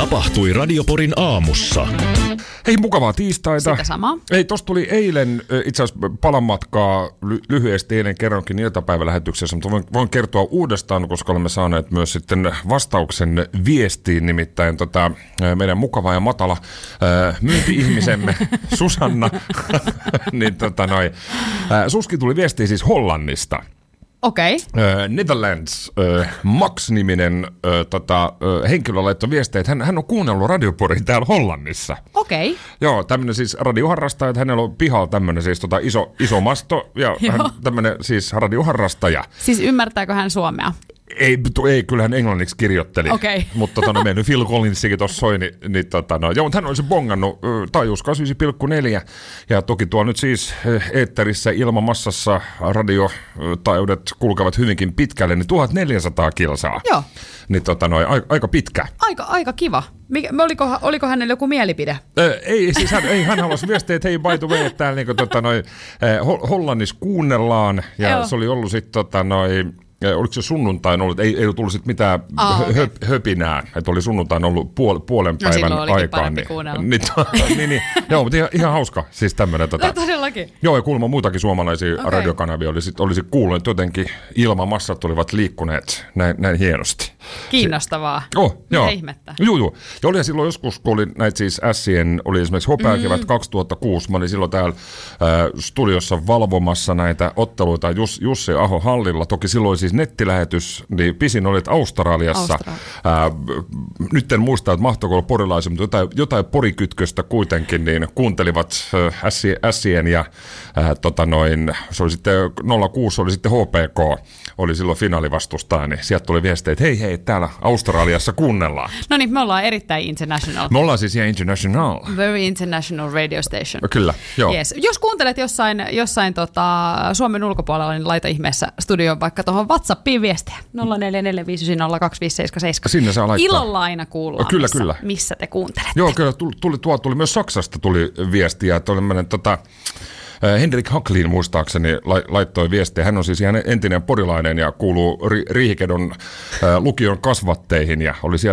tapahtui Radio Porin aamussa? Hei, mukavaa tiistaita. Sitä samaa. Hei, tossa tuli eilen itse asiassa palanmatkaa lyhyesti eilen kerronkin iltapäivälähetyksessä, mutta voin kertoa uudestaan, koska olemme saaneet myös sitten vastauksen viestiin, nimittäin meidän mukava ja matala myynti-ihmisemme Susanna. niin, Suski tuli viestiin siis Hollannista. Okei. Netherlands Max-niminen henkilö laittoi viestiä, että hän on kuunnellut Radio Porin täällä Hollannissa. Okei. Joo, tämmöinen siis radioharrastaja, että hänellä on pihalla tämmöinen siis iso masto ja hän tämmöinen siis radioharrastaja. Siis ymmärtääkö hän suomea? Ei, kyllä hän englanniksi kirjoitteli. Okei. Mutta meidän Phil Collinsikin tuossa soi, joo, mutta hän olisi bongannut taajuus 89,4 ja toki tuolla nyt siis eetterissä ilmamassassa radiotaajuudet kulkevat hyvinkin pitkälle, niin 1400 kilsaa. Joo. Niin aika pitkä. Aika kiva. Oliko hänellä joku mielipide? Ei, siis hän halusi viestiä, että hei, by the way, että täällä Hollannissa kuunnellaan ja se oli ollut sitten oliko se sunnuntain ollut, ei tullut sitten mitään höpinää, että oli sunnuntain ollut puolen päivän aikaan. Niin, joo, mutta ihan hauska, siis tämmöinen. Todellakin. Joo, ja kuulemma muutakin suomalaisia radiokanavia olisi kuullut, että jotenkin ilmamassat olivat liikkuneet näin hienosti. Kiinnostavaa. Joo. Ihmettä. Joo. Ja oli silloin joskus, kun oli näitä siis Sien, oli esimerkiksi Hopeakevät 2006, mä olin silloin täällä studiossa valvomassa näitä otteluita Jussi Aho hallilla, toki silloin siis nettilähetys, niin pisin olit Australiassa. Nyt en muista, että mahtoiko olla porilaisia, mutta jotain porikytköstä kuitenkin, niin kuuntelivat Sien ja se oli sitten 06, oli sitten HPK, oli silloin finaalivastustaja, niin sieltä tuli viestejä, että hei, täällä Australiassa kuunnellaan. No niin, me ollaan erittäin international. Me ollaan siis ihan international. Very international radio station. Kyllä, joo. Yes. Jos kuuntelet jossain Suomen ulkopuolella, niin laita ihmeessä studioon vaikka tuohon WhatsAppiin viestiä. 0445902577. Sinne saa laittaa. Ilolla aina kuullaan, kyllä. missä te kuuntelette. Joo, kyllä tuli myös Saksasta tuli viestiä, että oli Henrik Haklin muistaakseni laittoi viestiä. Hän on siis ihan entinen porilainen ja kuuluu Riihikedon lukion kasvatteihin ja oli siellä